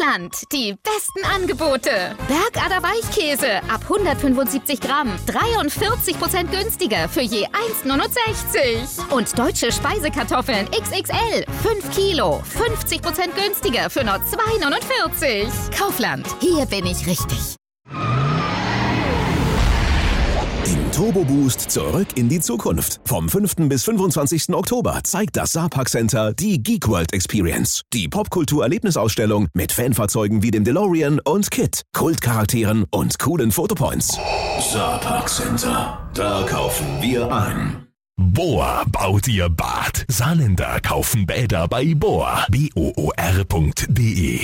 Kaufland, die besten Angebote. Bergader Weichkäse ab 175 Gramm, 43% günstiger für je 1,69. Und deutsche Speisekartoffeln XXL, 5 Kilo, 50% günstiger für nur 2,49. Kaufland, hier bin ich richtig. Im Turbo Boost zurück in die Zukunft. Vom 5. bis 25. Oktober zeigt das Saarpark Center die Geek World Experience. Die Popkultur-Erlebnisausstellung mit Fanfahrzeugen wie dem DeLorean und KITT, Kultcharakteren und coolen Fotopoints. Saarpark Center, da kaufen wir ein. Bohr baut ihr Bad. Saarländer kaufen Bäder bei Bohr. BOOR.de.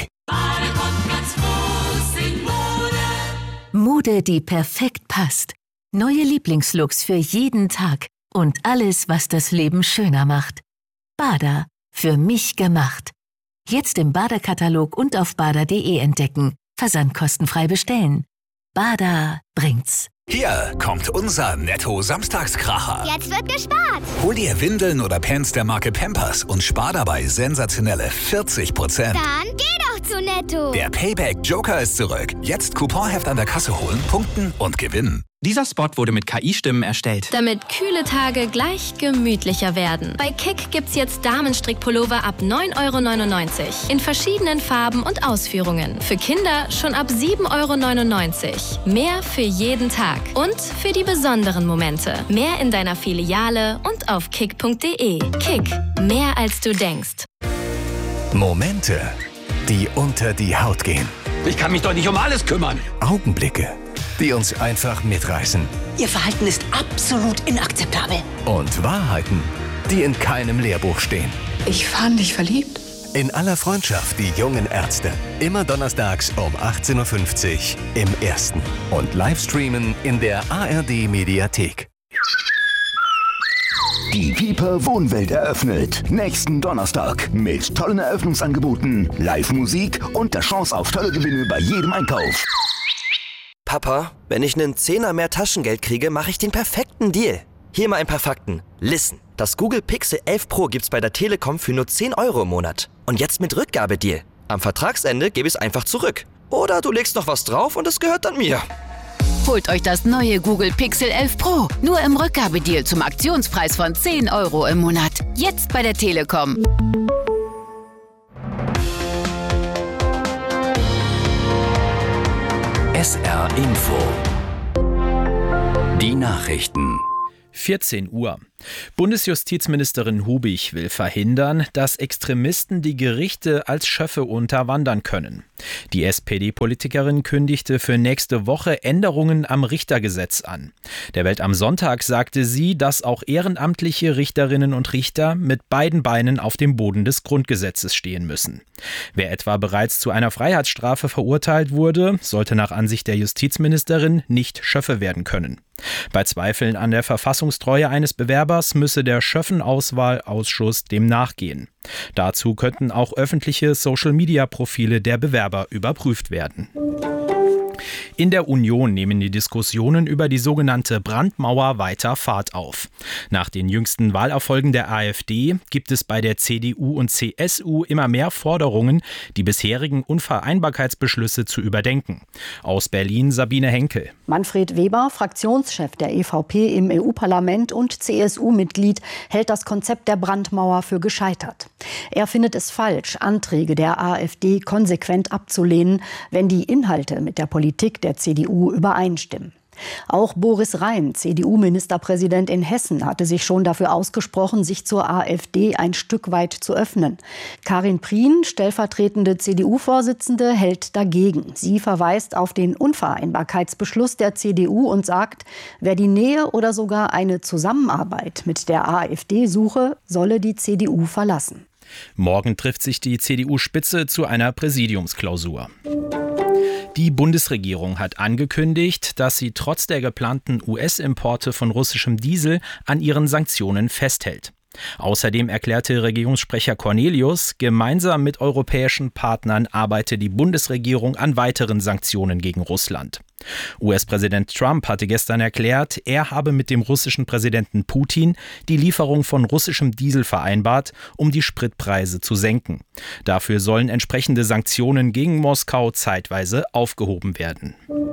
Mode, die perfekt passt. Neue Lieblingslooks für jeden Tag und alles, was das Leben schöner macht. Bada, für mich gemacht. Jetzt im Bada-Katalog und auf bada.de entdecken. Versandkostenfrei bestellen. Bada bringt's. Hier kommt unser Netto-Samstagskracher. Jetzt wird gespart. Hol dir Windeln oder Pants der Marke Pampers und spar dabei sensationelle 40%. Dann geh doch zu Netto. Der Payback Joker ist zurück. Jetzt Couponheft an der Kasse holen, punkten und gewinnen. Dieser Spot wurde mit KI-Stimmen erstellt. Damit kühle Tage gleich gemütlicher werden. Bei Kick gibt's jetzt Damenstrickpullover ab 9,99 € in verschiedenen Farben und Ausführungen. Für Kinder schon ab 7,99 €. Mehr für jeden Tag und für die besonderen Momente. Mehr in deiner Filiale und auf kick.de. Kick, mehr als du denkst. Momente, die unter die Haut gehen. Ich kann mich doch nicht um alles kümmern. Augenblicke, die uns einfach mitreißen. Ihr Verhalten ist absolut inakzeptabel. Und Wahrheiten, die in keinem Lehrbuch stehen. Ich fand dich verliebt. In aller Freundschaft, die jungen Ärzte. Immer donnerstags um 18.50 Uhr im Ersten. Und Livestreamen in der ARD-Mediathek. Die Piper Wohnwelt eröffnet. Nächsten Donnerstag mit tollen Eröffnungsangeboten, Live-Musik und der Chance auf tolle Gewinne bei jedem Einkauf. Papa, wenn ich einen Zehner mehr Taschengeld kriege, mache ich den perfekten Deal. Hier mal ein paar Fakten. Listen, das Google Pixel 11 Pro gibt's bei der Telekom für nur 10 € im Monat. Und jetzt mit Rückgabedeal. Am Vertragsende gebe ich es einfach zurück. Oder du legst noch was drauf und es gehört dann mir. Holt euch das neue Google Pixel 11 Pro. Nur im Rückgabedeal zum Aktionspreis von 10 € im Monat. Jetzt bei der Telekom. SR Info. Die Nachrichten. 14 Uhr. Bundesjustizministerin Hubig will verhindern, dass Extremisten die Gerichte als Schöffe unterwandern können. Die SPD-Politikerin kündigte für nächste Woche Änderungen am Richtergesetz an. Der Welt am Sonntag sagte sie, dass auch ehrenamtliche Richterinnen und Richter mit beiden Beinen auf dem Boden des Grundgesetzes stehen müssen. Wer etwa bereits zu einer Freiheitsstrafe verurteilt wurde, sollte nach Ansicht der Justizministerin nicht Schöffe werden können. Bei Zweifeln an der Verfassungstreue eines Bewerbers müsse der Schöffenauswahlausschuss dem nachgehen. Dazu könnten auch öffentliche Social-Media-Profile der Bewerber überprüft werden. In der Union nehmen die Diskussionen über die sogenannte Brandmauer weiter Fahrt auf. Nach den jüngsten Wahlerfolgen der AfD gibt es bei der CDU und CSU immer mehr Forderungen, die bisherigen Unvereinbarkeitsbeschlüsse zu überdenken. Aus Berlin Sabine Henkel. Manfred Weber, Fraktionschef der EVP im EU-Parlament und CSU-Mitglied, hält das Konzept der Brandmauer für gescheitert. Er findet es falsch, Anträge der AfD konsequent abzulehnen, wenn die Inhalte mit der Politik der CDU übereinstimmen. Auch Boris Rhein, CDU-Ministerpräsident in Hessen, hatte sich schon dafür ausgesprochen, sich zur AfD ein Stück weit zu öffnen. Karin Prien, stellvertretende CDU-Vorsitzende, hält dagegen. Sie verweist auf den Unvereinbarkeitsbeschluss der CDU und sagt, wer die Nähe oder sogar eine Zusammenarbeit mit der AfD suche, solle die CDU verlassen. Morgen trifft sich die CDU-Spitze zu einer Präsidiumsklausur. Die Bundesregierung hat angekündigt, dass sie trotz der geplanten US-Importe von russischem Diesel an ihren Sanktionen festhält. Außerdem erklärte Regierungssprecher Cornelius, gemeinsam mit europäischen Partnern arbeite die Bundesregierung an weiteren Sanktionen gegen Russland. US-Präsident Trump hatte gestern erklärt, er habe mit dem russischen Präsidenten Putin die Lieferung von russischem Diesel vereinbart, um die Spritpreise zu senken. Dafür sollen entsprechende Sanktionen gegen Moskau zeitweise aufgehoben werden.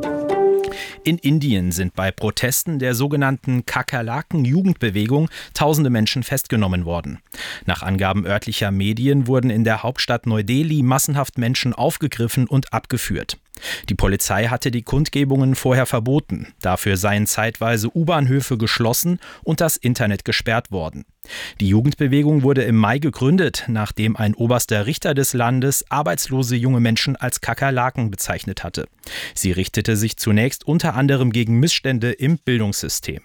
In Indien sind bei Protesten der sogenannten Kakerlaken-Jugendbewegung tausende Menschen festgenommen worden. Nach Angaben örtlicher Medien wurden in der Hauptstadt Neu-Delhi massenhaft Menschen aufgegriffen und abgeführt. Die Polizei hatte die Kundgebungen vorher verboten. Dafür seien zeitweise U-Bahnhöfe geschlossen und das Internet gesperrt worden. Die Jugendbewegung wurde im Mai gegründet, nachdem ein oberster Richter des Landes arbeitslose junge Menschen als Kakerlaken bezeichnet hatte. Sie richtete sich zunächst unter anderem gegen Missstände im Bildungssystem.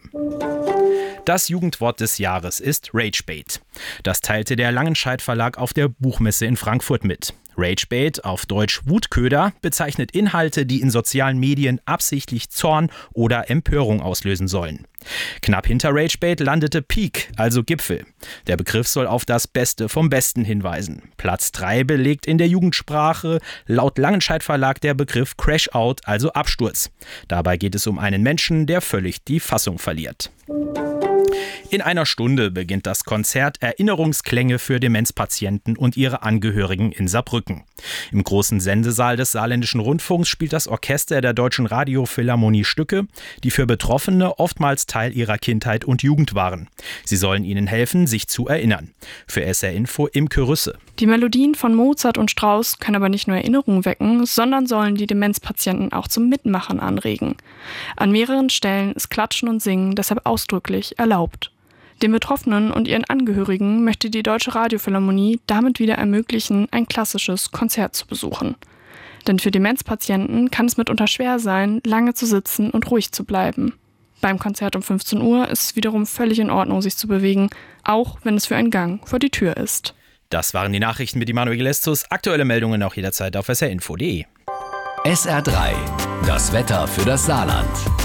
Das Jugendwort des Jahres ist Ragebait. Das teilte der Langenscheidt Verlag auf der Buchmesse in Frankfurt mit. Ragebait, auf Deutsch Wutköder, bezeichnet Inhalte, die in sozialen Medien absichtlich Zorn oder Empörung auslösen sollen. Knapp hinter Ragebait landete Peak, also Gipfel. Der Begriff soll auf das Beste vom Besten hinweisen. Platz 3 belegt in der Jugendsprache laut Langenscheidt Verlag der Begriff Crash-Out, also Absturz. Dabei geht es um einen Menschen, der völlig die Fassung verliert. In einer Stunde beginnt das Konzert Erinnerungsklänge für Demenzpatienten und ihre Angehörigen in Saarbrücken. Im großen Sendesaal des Saarländischen Rundfunks spielt das Orchester der Deutschen Radiophilharmonie Stücke, die für Betroffene oftmals Teil ihrer Kindheit und Jugend waren. Sie sollen ihnen helfen, sich zu erinnern. Für SR Info Imke Rüsse. Die Melodien von Mozart und Strauss können aber nicht nur Erinnerungen wecken, sondern sollen die Demenzpatienten auch zum Mitmachen anregen. An mehreren Stellen ist Klatschen und Singen deshalb ausdrücklich erlaubt. Den Betroffenen und ihren Angehörigen möchte die Deutsche Radiophilharmonie damit wieder ermöglichen, ein klassisches Konzert zu besuchen. Denn für Demenzpatienten kann es mitunter schwer sein, lange zu sitzen und ruhig zu bleiben. Beim Konzert um 15 Uhr ist es wiederum völlig in Ordnung, sich zu bewegen, auch wenn es für einen Gang vor die Tür ist. Das waren die Nachrichten mit Immanuel Gelestus. Aktuelle Meldungen auch jederzeit auf srinfo.de. SR3, das Wetter für das Saarland.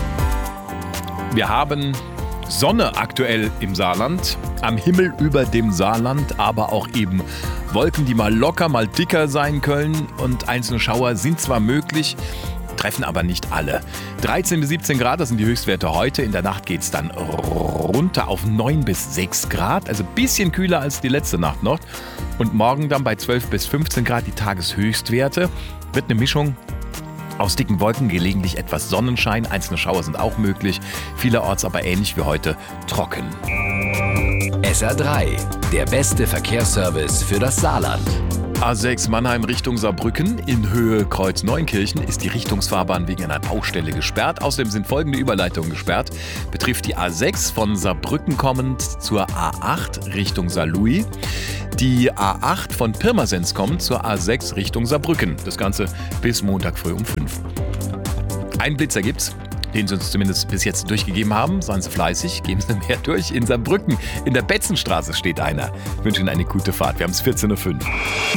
Wir haben Sonne aktuell im Saarland, am Himmel über dem Saarland, aber auch eben Wolken, die mal locker, mal dicker sein können und einzelne Schauer sind zwar möglich, treffen aber nicht alle. 13 bis 17 Grad, das sind die Höchstwerte heute. In der Nacht geht es dann runter auf 9 bis 6 Grad, also ein bisschen kühler als die letzte Nacht noch. Und morgen dann bei 12 bis 15 Grad die Tageshöchstwerte. Wird eine Mischung aus dicken Wolken, gelegentlich etwas Sonnenschein, einzelne Schauer sind auch möglich, vielerorts aber ähnlich wie heute trocken. SR3, der beste Verkehrsservice für das Saarland. A6 Mannheim Richtung Saarbrücken in Höhe Kreuz Neunkirchen ist die Richtungsfahrbahn wegen einer Baustelle gesperrt. Außerdem sind folgende Überleitungen gesperrt. Betrifft die A6 von Saarbrücken kommend zur A8 Richtung Saarlouis. Die A8 von Pirmasens kommend zur A6 Richtung Saarbrücken. Das Ganze bis Montag früh um 5. Einen Blitzer gibt's, den Sie uns zumindest bis jetzt durchgegeben haben. Seien Sie fleißig, geben Sie mehr durch. In Saarbrücken, in der Betzenstraße steht einer. Ich wünsche Ihnen eine gute Fahrt. Wir haben es 14.05 Uhr.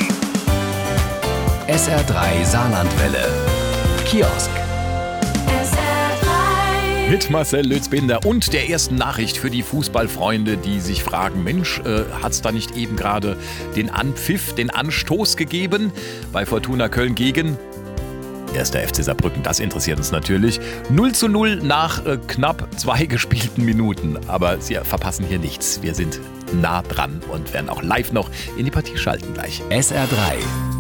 SR3 Saarlandwelle. Kiosk. Mit Marcel Lützbinder und der ersten Nachricht für die Fußballfreunde, die sich fragen, Mensch, hat es da nicht eben gerade den Anpfiff, den Anstoß gegeben bei Fortuna Köln gegen 1. FC Saarbrücken? Das interessiert uns natürlich. 0:0 nach knapp 2 gespielten Minuten. Aber Sie verpassen hier nichts. Wir sind nah dran und werden auch live noch in die Partie schalten gleich. SR3